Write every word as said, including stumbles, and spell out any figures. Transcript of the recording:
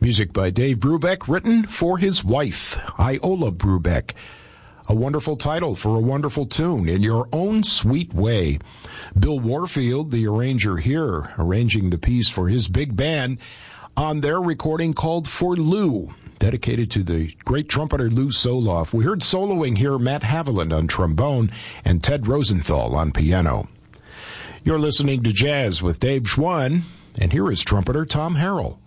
Music by Dave Brubeck, written for his wife, Iola Brubeck. A wonderful title for a wonderful tune, In Your Own Sweet Way. Bill Warfield, the arranger here, arranging the piece for his big band on their recording called For Lou, dedicated to the great trumpeter Lou Soloff. We heard soloing here Matt Haviland on trombone and Ted Rosenthal on piano. You're listening to Jazz with Dave Schwann, and here is trumpeter Tom Harrell.